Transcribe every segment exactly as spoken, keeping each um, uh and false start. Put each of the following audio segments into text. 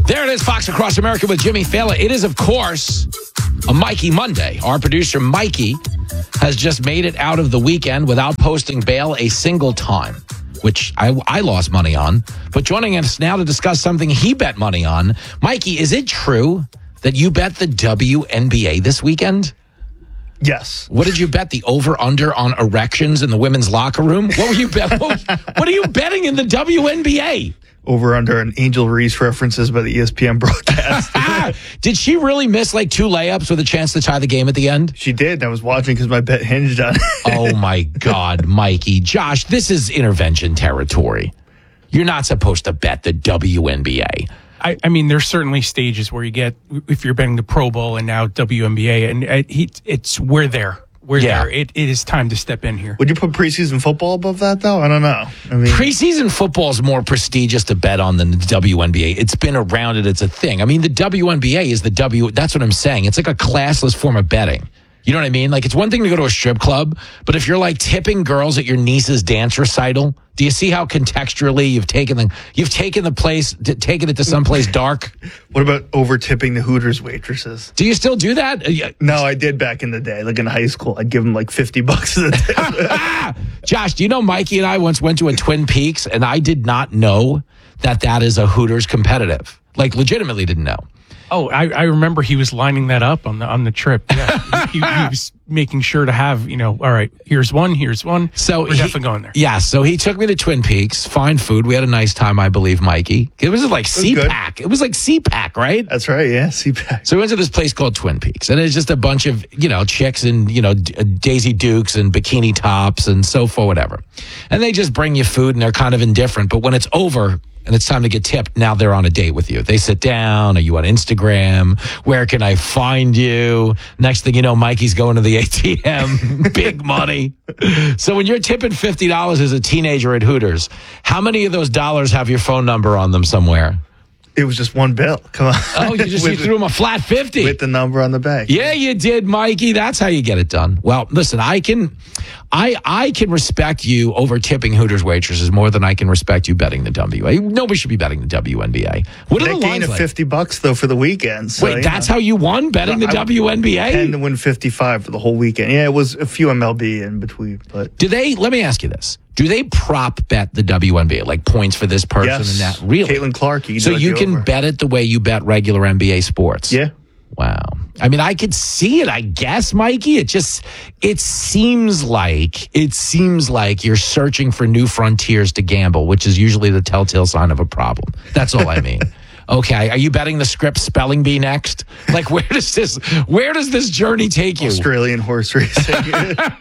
There it is, Fox Across America with Jimmy Fallon. It is, of course, a Mikey Monday. Our producer, Mikey, has just made it out of the weekend without posting bail a single time, which I, I lost money on. But joining us now to discuss something he bet money on, Mikey, is it true that you bet the W N B A this weekend? Yes. What did you bet? The over-under on erections in the women's locker room? What were you bet? What, what are you betting in the W N B A? Over under an Angel Reese references by the E S P N broadcast. Did she really miss like two layups with a chance to tie the game at the end? She did. I was watching because my bet hinged on it. Oh, my God, Mikey. Josh, this is intervention territory. You're not supposed to bet the W N B A. I, I mean, there's certainly stages where you get, if you're betting the Pro Bowl and now W N B A, and it, he, it's, we're there. We're Yeah. there. It, it is time to step in here. Would you put preseason football above that, though? I don't know. I mean, Preseason football is more prestigious to bet on than the W N B A. It's been around it. It's a thing. I mean, the W N B A is the W. That's what I'm saying. It's like a classless form of betting. You know what I mean? Like, it's one thing to go to a strip club, but if you're like tipping girls at your niece's dance recital, do you see how contextually you've taken the you've taken the place, t- taken it to someplace dark? what about over tipping the Hooters waitresses? Do you still do that? Uh, yeah. No, I did back in the day. Like in high school, I'd give them like fifty bucks a day. Josh, do you know Mikey and I once went to a Twin Peaks, and I did not know that that is a Hooters competitive. Like, legitimately didn't know. Oh, I, I remember he was lining that up on the on the trip. Yeah, he, he, he was making sure to have, you know, all right, here's one, here's one. So we're he, definitely going there. Yeah, so he took me to Twin Peaks, fine food. We had a nice time, I believe, Mikey. It was like C PAC. It was like C PAC, right? That's right, yeah, C PAC. So we went to this place called Twin Peaks, and it's just a bunch of, you know, chicks and, you know, D- Daisy Dukes and bikini tops and so forth, whatever. And they just bring you food, and they're kind of indifferent. But when it's over and it's time to get tipped, now they're on a date with you. They sit down. Are you on Instagram? Where can I find you? Next thing you know, Mikey's going to the A T M. Big money. So when you're tipping fifty dollars as a teenager at Hooters, how many of those dollars have your phone number on them somewhere? It was just one bill. Come on. Oh, you just you threw him a flat fifty. With the number on the back. Yeah, you did, Mikey. That's how you get it done. Well, listen, I can I I can respect you over tipping Hooters waitresses more than I can respect you betting the W N B A. Nobody should be betting the W N B A. What are That the gain lines of like? fifty bucks, though, for the weekend. So, Wait, that's know. how you won betting the I- W N B A? ten to win fifty-five for the whole weekend. Yeah, it was a few M L B in between. But Do they, let me ask you this. Do they prop bet the W N B A? Like points for this person yes, and that? Really? Caitlin Clark. You So know you the can over. bet it the way you bet regular N B A sports? Yeah. Wow. I mean, I could see it, I guess, Mikey. It just, it seems like, it seems like you're searching for new frontiers to gamble, which is usually the telltale sign of a problem. That's all I mean. Okay. Are you betting the Scripps spelling bee next? Like, where does this, where does this journey take you? Australian horse racing.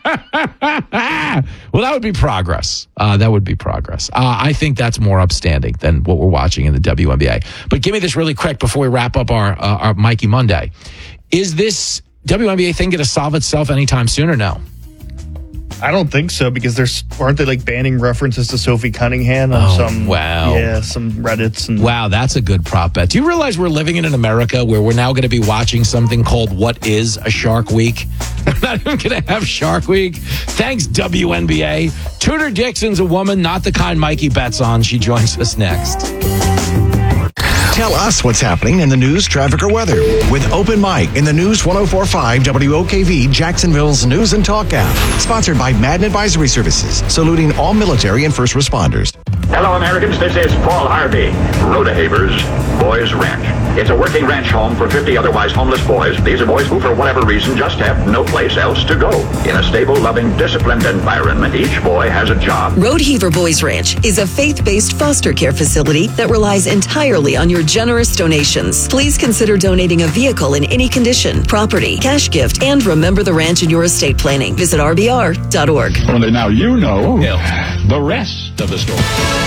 Well, that would be progress. Uh, that would be progress. Uh, I think that's more upstanding than what we're watching in the W N B A. But give me this really quick before we wrap up our, uh, our Mikey Monday. Is this W N B A thing going to solve itself anytime soon or no? I don't think so, because there's aren't they like banning references to Sophie Cunningham on Oh, some wow. yeah some Reddits and Wow, that's a good prop bet. Do you realize we're living in an America where we're now going to be watching something called What Is a Shark Week? We're not even going to have Shark Week. Thanks, W N B A. Tudor Dixon's a woman, not the kind Mikey bets on. She joins us next. Tell us what's happening in the news, traffic, or weather with Open Mic in the News one oh four point five W O K V, Jacksonville's News and Talk app. Sponsored by Madden Advisory Services, saluting all military and first responders. Hello, Americans. This is Paul Harvey. Rodehaver's Boys Ranch. It's a working ranch home for fifty otherwise homeless boys. These are boys who, for whatever reason, just have no place else to go. In a stable, loving, disciplined environment, each boy has a job. Rodeheaver Boys Ranch is a faith-based foster care facility that relies entirely on your generous donations. Please consider donating a vehicle in any condition, property, cash gift, and remember the ranch in your estate planning. Visit R B R dot org. Only now you know the rest of the story.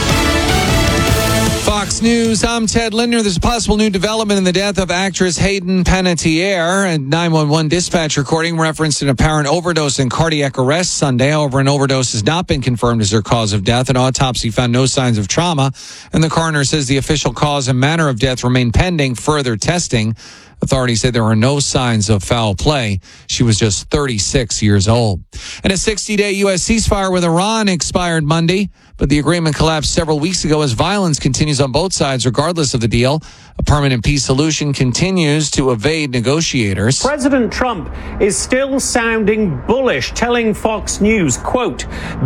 Fox News, I'm Ted Lindner. There's a possible new development in the death of actress Hayden Panettiere. A nine one one dispatch recording referenced an apparent overdose and cardiac arrest Sunday. However, an overdose has not been confirmed as her cause of death. An autopsy found no signs of trauma, and the coroner says the official cause and manner of death remain pending further testing. Authorities say there are no signs of foul play. She was just thirty-six years old. And a sixty-day U S ceasefire with Iran expired Monday, but but the agreement collapsed several weeks ago as violence continues on both sides regardless of the deal. A permanent peace solution continues to evade negotiators. President Trump is still sounding bullish, telling Fox News, quote,